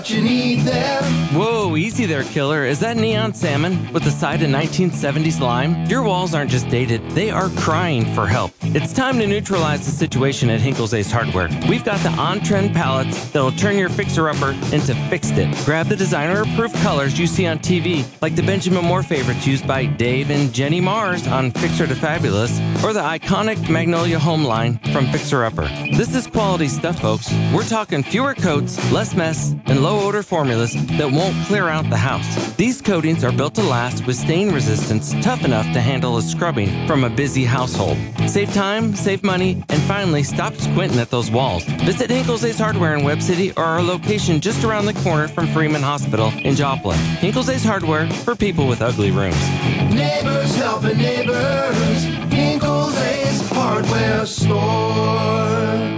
You need them. Whoa, easy there, killer. Is that neon salmon with a side of 1970s lime? Your walls aren't just dated, they are crying for help. It's time to neutralize the situation at Hinkle's Ace Hardware. We've got the on-trend palettes that'll turn your fixer-upper into fixed it. Grab the designer-approved colors you see on TV, like the Benjamin Moore favorites used by Dave and Jenny Mars on Fixer to Fabulous, or the iconic Magnolia Home line from Fixer Upper. This is quality stuff, folks. We're talking fewer coats, less mess, and low-odor formulas that won't clear out the house. These coatings are built to last with stain resistance tough enough to handle a scrubbing from a busy household. Save time, save money, and finally stop squinting at those walls. Visit Hinkle's Ace Hardware in Webb City or our location just around the corner from Freeman Hospital in Joplin. Hinkle's Ace Hardware for people with ugly rooms. Neighbors helping neighbors. Hinkle's Ace Hardware Store.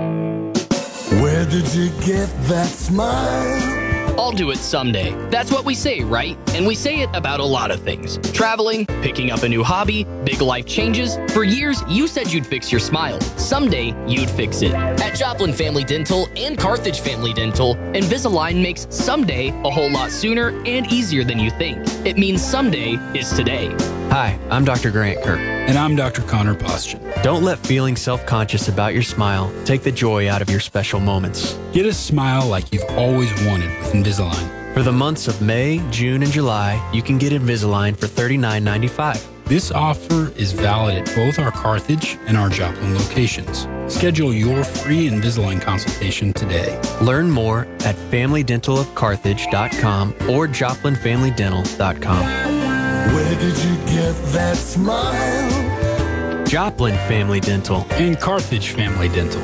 Where did you get that smile? I'll do it someday. That's what we say, right? And we say it about a lot of things. Traveling, picking up a new hobby, big life changes. For years, you said you'd fix your smile. Someday, you'd fix it. At Joplin Family Dental and Carthage Family Dental, Invisalign makes someday a whole lot sooner and easier than you think. It means someday is today. Hi, I'm Dr. Grant Kirk. And I'm Dr. Connor Postjan. Don't let feeling self-conscious about your smile take the joy out of your special moments. Get a smile like you've always wanted with Invisalign. For the months of May, June, and July, you can get Invisalign for $39.95. This offer is valid at both our Carthage and our Joplin locations. Schedule your free Invisalign consultation today. Learn more at FamilyDentalofCarthage.com or JoplinFamilyDental.com. Where did you get that smile? Joplin Family Dental and Carthage Family Dental.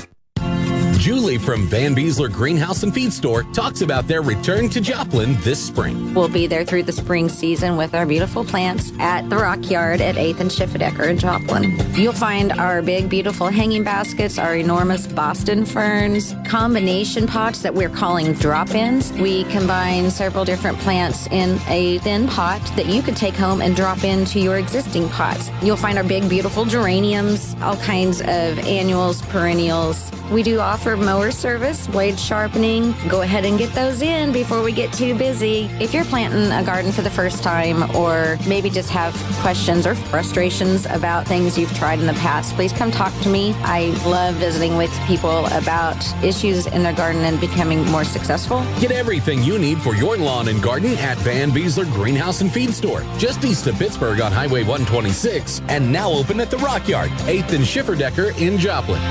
Julie from Van Beesler Greenhouse and Feed Store talks about their return to Joplin this spring. We'll be there through the spring season with our beautiful plants at the Rock Yard at 8th and Schifferdecker in Joplin. You'll find our big, beautiful hanging baskets, our enormous Boston ferns, combination pots that we're calling drop-ins. We combine several different plants in a thin pot that you could take home and drop into your existing pots. You'll find our big, beautiful geraniums, all kinds of annuals, perennials. We do offer mower service, blade sharpening. Go ahead and get those in before we get too busy. If you're planting a garden for the first time or maybe just have questions or frustrations about things you've tried in the past, please come talk to me. I love visiting with people about issues in their garden and becoming more successful. Get everything you need for your lawn and garden at Van Beesler Greenhouse and Feed Store, just east of Pittsburgh on Highway 126, and now open at the Rock Yard, 8th and Schifferdecker in Joplin.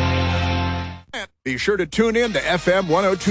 Be sure to tune in to FM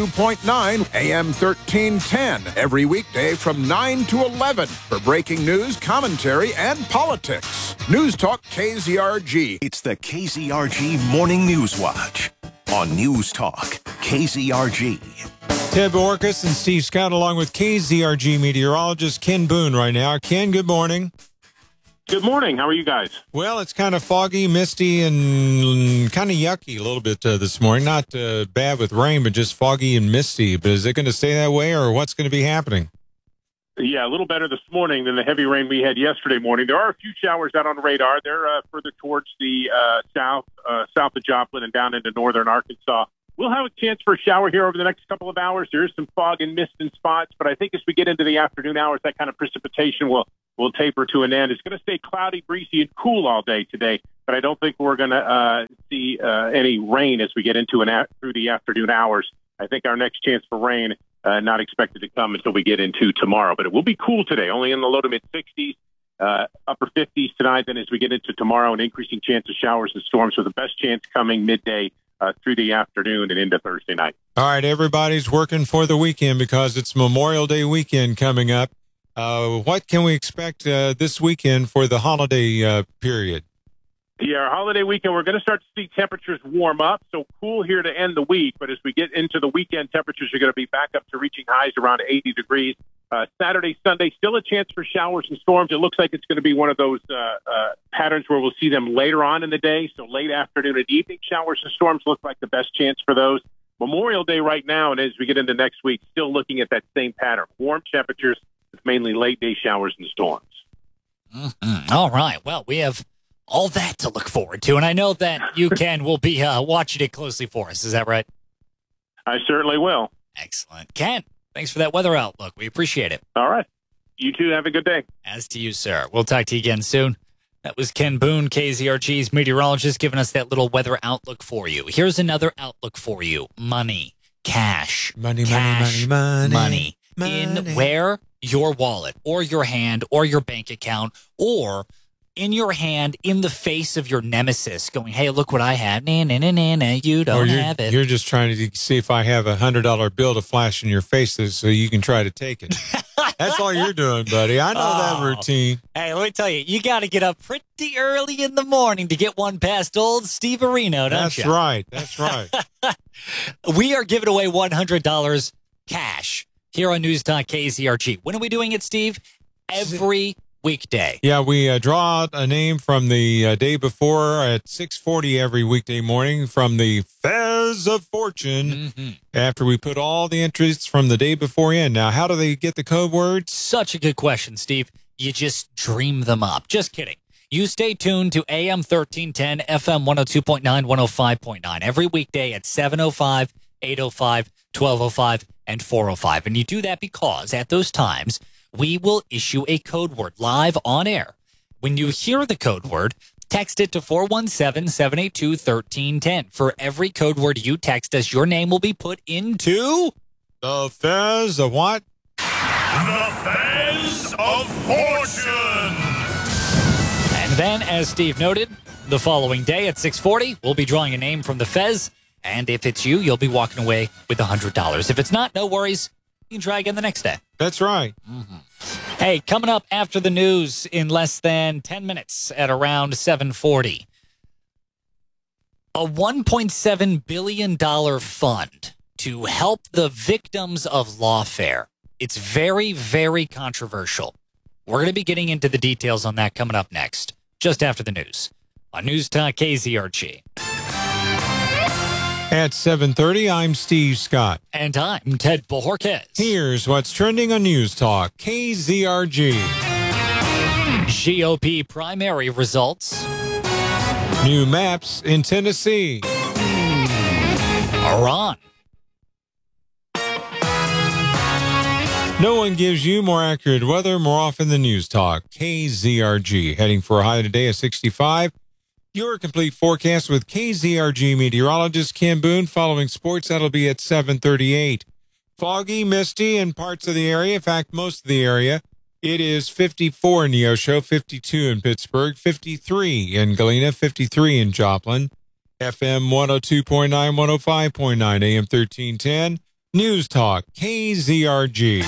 102.9, AM 1310, every weekday from 9 to 11 for breaking news, commentary, and politics. News Talk KZRG. It's the KZRG Morning News Watch on News Talk KZRG. Ted Borkus and Steve Scott along with KZRG meteorologist Ken Boone right now. Ken, good morning. Good morning. How are you guys? Well, it's kind of foggy, misty, and kind of yucky a little bit this morning. Not bad with rain, but just foggy and misty. But is it going to stay that way, or what's going to be happening? Yeah, a little better this morning than the heavy rain we had yesterday morning. There are a few showers out on the radar. They're further towards the south of Joplin and down into northern Arkansas. We'll have a chance for a shower here over the next couple of hours. There is some fog and mist in spots, but I think as we get into the afternoon hours, that kind of precipitation will taper to an end. It's going to stay cloudy, breezy, and cool all day today, but I don't think we're going to see any rain as we get into through the afternoon hours. I think our next chance for rain not expected to come until we get into tomorrow, but it will be cool today, only in the low to mid-60s, upper 50s tonight. Then as we get into tomorrow, an increasing chance of showers and storms with the best chance coming midday through the afternoon and into Thursday night. All right, everybody's working for the weekend because it's Memorial Day weekend coming up. What can we expect this weekend for the holiday period? Yeah, our holiday weekend, we're going to start to see temperatures warm up, so cool here to end the week. But as we get into the weekend, temperatures are going to be back up to reaching highs around 80 degrees. Saturday, Sunday, still a chance for showers and storms. It looks like it's going to be one of those patterns where we'll see them later on in the day. So late afternoon and evening showers and storms look like the best chance for those. Memorial Day right now, and as we get into next week, still looking at that same pattern. Warm temperatures with mainly late day showers and storms. Mm-hmm. All right. Well, we have all that to look forward to, and I know that you, Ken, will be watching it closely for us. Is that right? I certainly will. Excellent. Ken, thanks for that weather outlook. We appreciate it. All right. You too. Have a good day. As to you, sir. We'll talk to you again soon. That was Ken Boone, KZRG's meteorologist, giving us that little weather outlook for you. Here's another outlook for you. Money. Cash. Money. In where? Your wallet or your hand or your bank account or in your hand in the face of your nemesis going, hey, look what I have. Nah, you don't have it. You're just trying to see if I have $100 bill to flash in your face so you can try to take it. That's all you're doing, buddy. I know that routine. Hey, let me tell you, you got to get up pretty early in the morning to get one past old Steve Areno, don't you? That's right. We are giving away $100 cash here on News Talk KZRG. When are we doing it, Steve? Every weekday. Yeah, we draw out a name from the day before at 6:40 every weekday morning from the Fez of Fortune after we put all the entries from the day before in. Now, how do they get the code words? Such a good question, Steve. You just dream them up. Just kidding. You stay tuned to AM 1310, FM 102.9, 105.9 every weekday at 7:05, 8:05, 12:05, and 4:05. And you do that because at those times, we will issue a code word live on air. When you hear the code word, text it to 417-782-1310. For every code word you text us, your name will be put into the Fez of what? The Fez of Fortune. And then, as Steve noted, the following day at 6:40, we'll be drawing a name from the Fez. And if it's you, you'll be walking away with $100. If it's not, no worries. You can try again the next day. That's right. Hey, coming up after the news in less than 10 minutes at around 7:40, a $1.7 billion fund to help the victims of lawfare. It's very, very controversial. We're going to be getting into the details on that coming up next, just after the news on News Talk KZRG. At 7:30, I'm Steve Scott. And I'm Ted Bojorquez. Here's what's trending on News Talk, KZRG. GOP primary results. New maps in Tennessee. Iran. No one gives you more accurate weather more often than News Talk, KZRG. Heading for a high today of 65. Your complete forecast with KZRG meteorologist Ken Boone. Following sports, that'll be at 7:38. Foggy, misty in parts of the area. In fact, most of the area. It is 54 in Neosho, 52 in Pittsburgh, 53 in Galena, 53 in Joplin. FM 102.9, 105.9, AM 1310. News Talk, KZRG.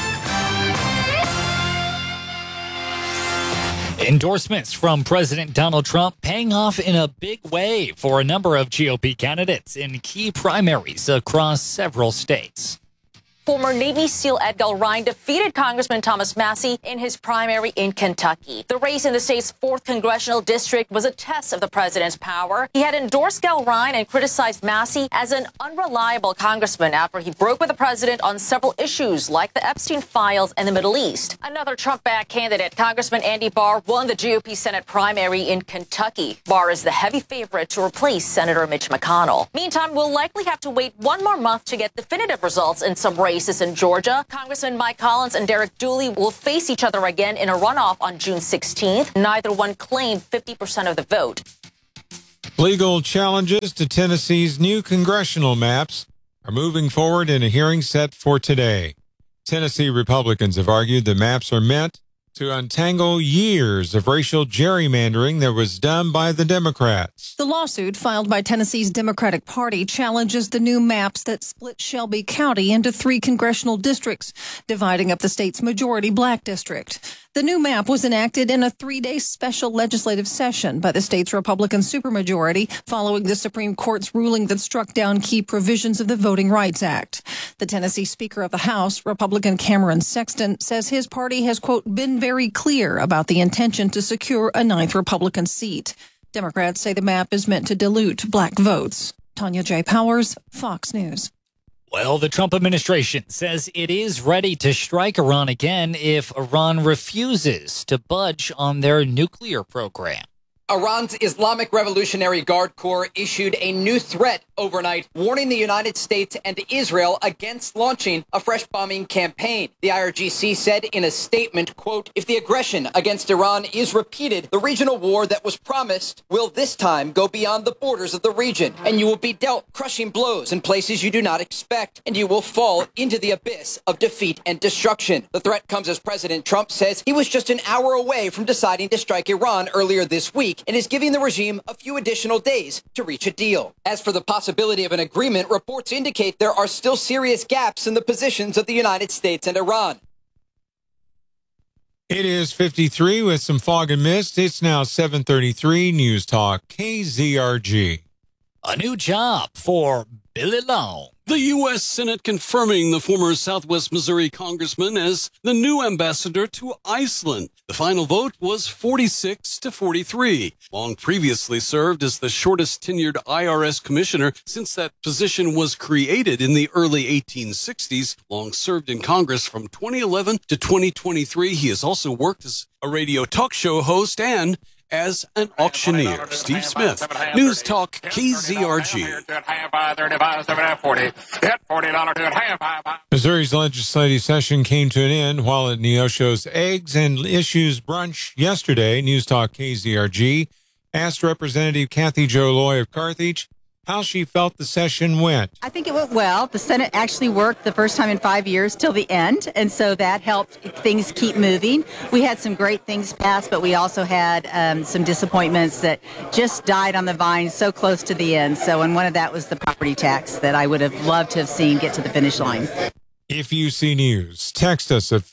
Endorsements from President Donald Trump paying off in a big way for a number of GOP candidates in key primaries across several states. Former Navy SEAL Ed Gulrine defeated Congressman Thomas Massie in his primary in Kentucky. The race in the state's 4th congressional district was a test of the president's power. He had endorsed Gulrine and criticized Massie as an unreliable congressman after he broke with the president on several issues like the Epstein files and the Middle East. Another Trump-backed candidate, Congressman Andy Barr, won the GOP Senate primary in Kentucky. Barr is the heavy favorite to replace Senator Mitch McConnell. Meantime, we'll likely have to wait one more month to get definitive results in some races in Georgia. Congressman Mike Collins and Derek Dooley will face each other again in a runoff on June 16th. Neither one claimed 50% of the vote. Legal challenges to Tennessee's new congressional maps are moving forward in a hearing set for today. Tennessee Republicans have argued the maps are meant to untangle years of racial gerrymandering that was done by the Democrats. The lawsuit filed by Tennessee's Democratic Party challenges the new maps that split Shelby County into 3 congressional districts, dividing up the state's majority black district. The new map was enacted in a 3-day special legislative session by the state's Republican supermajority following the Supreme Court's ruling that struck down key provisions of the Voting Rights Act. The Tennessee Speaker of the House, Republican Cameron Sexton, says his party has, quote, been very clear about the intention to secure a 9th Republican seat. Democrats say the map is meant to dilute black votes. Tanya J. Powers, Fox News. Well, the Trump administration says it is ready to strike Iran again if Iran refuses to budge on their nuclear program. Iran's Islamic Revolutionary Guard Corps issued a new threat overnight, warning the United States and Israel against launching a fresh bombing campaign. The IRGC said in a statement, quote, "If the aggression against Iran is repeated, the regional war that was promised will this time go beyond the borders of the region, and you will be dealt crushing blows in places you do not expect, and you will fall into the abyss of defeat and destruction." The threat comes as President Trump says he was just an hour away from deciding to strike Iran earlier this week and is giving the regime a few additional days to reach a deal. As for the possibility of an agreement, reports indicate there are still serious gaps in the positions of the United States and Iran. It is 53 with some fog and mist. It's now 7:33 News Talk KZRG. A new job for Billy Long. The U.S. Senate confirming the former Southwest Missouri congressman as the new ambassador to Iceland. The final vote was 46-43. Long previously served as the shortest tenured IRS commissioner since that position was created in the early 1860s. Long served in Congress from 2011 to 2023. He has also worked as a radio talk show host and as an auctioneer. Steve Smith, News Talk KZRG. Missouri's legislative session came to an end while at Neosho's Eggs and Issues Brunch yesterday. News Talk KZRG asked Representative Kathy Jo Loy of Carthage how she felt the session went. I think it went well. The Senate actually worked the first time in 5 years till the end, and so that helped things keep moving. We had some great things passed, but we also had some disappointments that just died on the vine so close to the end. So, and one of that was the property tax that I would have loved to have seen get to the finish line. If you see news, text us at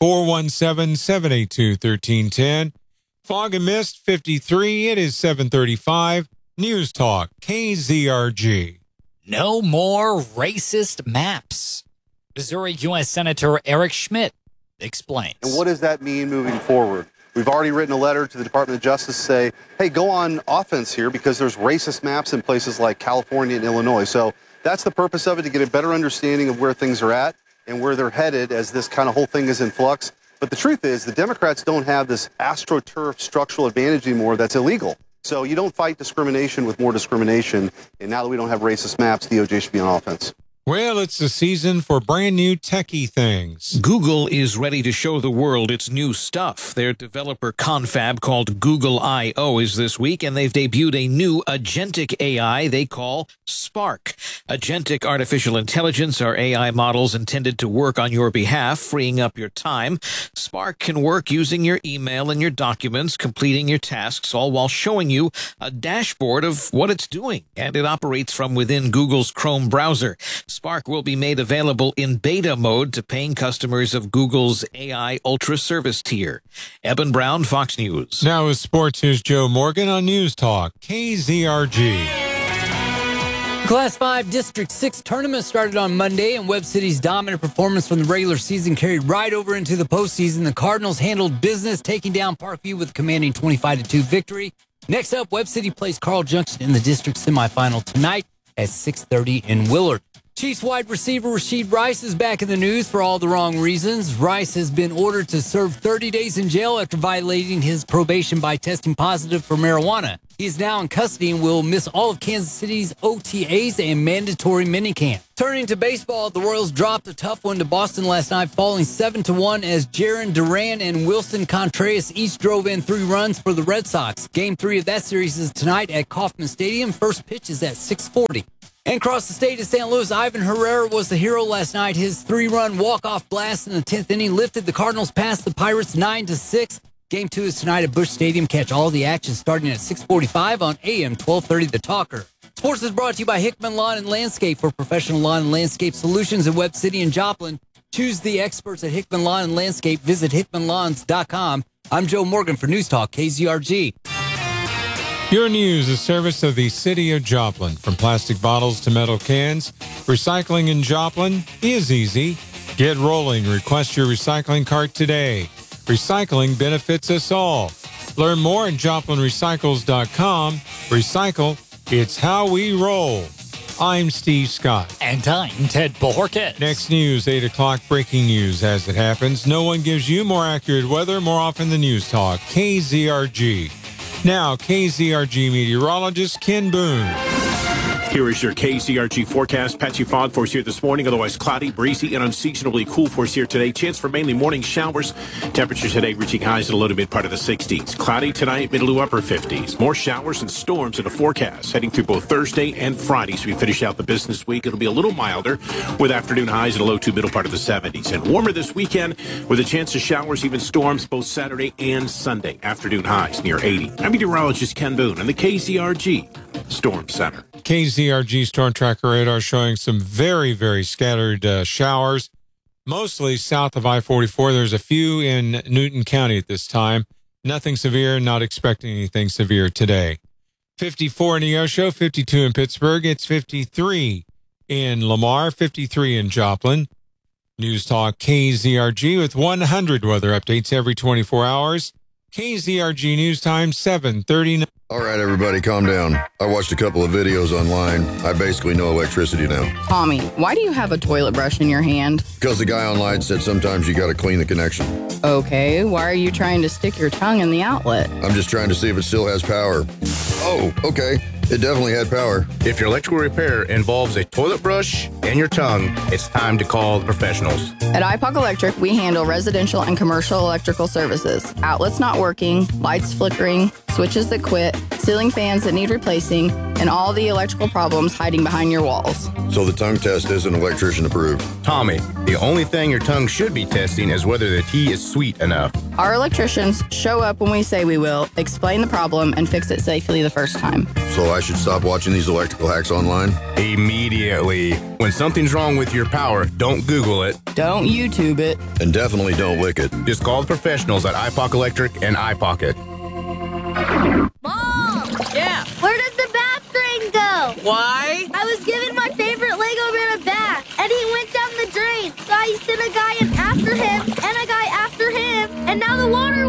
417-782-1310. Fog and mist 53. It is 7:35. News Talk KZRG. No more racist maps. Missouri U.S. Senator Eric Schmidt explains. And what does that mean moving forward? We've already written a letter to the Department of Justice to say, hey, go on offense here because there's racist maps in places like California and Illinois. So that's the purpose of it, to get a better understanding of where things are at and where they're headed as this kind of whole thing is in flux. But the truth is the Democrats don't have this AstroTurf structural advantage anymore that's illegal. So you don't fight discrimination with more discrimination. And now that we don't have racist maps, DOJ should be on offense. Well, it's the season for brand new techie things. Google is ready to show the world its new stuff. Their developer confab called Google I/O is this week, and they've debuted a new agentic AI they call Spark. Agentic artificial intelligence are AI models intended to work on your behalf, freeing up your time. Spark can work using your email and your documents, completing your tasks, all while showing you a dashboard of what it's doing, and it operates from within Google's Chrome browser. Spark will be made available in beta mode to paying customers of Google's AI Ultra Service tier. Eben Brown, Fox News. Now with sports, here's Joe Morgan on News Talk KZRG. Class 5 District 6 tournament started on Monday, and Webb City's dominant performance from the regular season carried right over into the postseason. The Cardinals handled business, taking down Parkview with a commanding 25-2 victory. Next up, Webb City plays Carl Junction in the district semifinal tonight at 6:30 in Willard. Chiefs wide receiver Rashid Rice is back in the news for all the wrong reasons. Rice has been ordered to serve 30 days in jail after violating his probation by testing positive for marijuana. He is now in custody and will miss all of Kansas City's OTAs and mandatory minicamp. Turning to baseball, the Royals dropped a tough one to Boston last night, falling 7-1 as Jarren Duran and Wilson Contreras each drove in 3 runs for the Red Sox. Game 3 of that series is tonight at Kauffman Stadium. First pitch is at 6:40. And across the state of St. Louis, Ivan Herrera was the hero last night. His 3-run walk-off blast in the 10th inning lifted the Cardinals past the Pirates 9-6. Game 2 is tonight at Busch Stadium. Catch all the action starting at 6:45 on AM 1230 The Talker. Sports is brought to you by Hickman Lawn and Landscape. For professional lawn and landscape solutions in Webb City and Joplin, choose the experts at Hickman Lawn and Landscape. Visit hickmanlawns.com. I'm Joe Morgan for News Talk KZRG. Your news is service of the City of Joplin. From plastic bottles to metal cans, recycling in Joplin is easy. Get rolling. Request your recycling cart today. Recycling benefits us all. Learn more at JoplinRecycles.com. Recycle, it's how we roll. I'm Steve Scott. And I'm Ted Bohorquez. Next news, 8 o'clock breaking news as it happens. No one gives you more accurate weather more often than News Talk. KZRG. Now, KZRG meteorologist Ken Boone. Here is your KZRG forecast. Patchy fog for us here this morning, otherwise cloudy, breezy, and unseasonably cool for us here today. Chance for mainly morning showers. Temperatures today reaching highs in the low to mid part of the 60s. Cloudy tonight, middle to upper 50s. More showers and storms in the forecast heading through both Thursday and Friday. So we finish out the business week. It'll be a little milder with afternoon highs in the low to middle part of the 70s. And warmer this weekend with a chance of showers, even storms, both Saturday and Sunday. Afternoon highs near 80. I'm meteorologist Ken Boone and the KZRG Storm Center. KZRG Storm Tracker radar showing some very, very scattered showers, mostly south of I-44. There's a few in Newton County at this time. Nothing severe, not expecting anything severe today. 54 in Neosho, 52 in Pittsburgh. It's 53 in Lamar, 53 in Joplin. News Talk KZRG with 100 weather updates every 24 hours. KZRG News Time, 7:39. All right, everybody, calm down. I watched a couple of videos online. I basically know electricity now. Tommy, why do you have a toilet brush in your hand? Because the guy online said sometimes you got to clean the connection. Okay, why are you trying to stick your tongue in the outlet? I'm just trying to see if it still has power. Oh, okay. It definitely had power. If your electrical repair involves a toilet brush and your tongue, it's time to call the professionals. At IPOC Electric, we handle residential and commercial electrical services. Outlets not working, lights flickering, switches that quit, ceiling fans that need replacing, and all the electrical problems hiding behind your walls. So the tongue test isn't electrician approved. Tommy, the only thing your tongue should be testing is whether the tea is sweet enough. Our electricians show up when we say we will, explain the problem, and fix it safely the first time. So I should stop watching these electrical hacks online? Immediately. When something's wrong with your power, don't Google it. Don't YouTube it. And definitely don't lick it. Just call the professionals at IPOC Electric and iPocket. Mom! Yeah? Where does the bath drain go? Why? I was given my favorite Lego man a bath, and he went down the drain. So I sent a guy in after him, and a guy after him, and now the water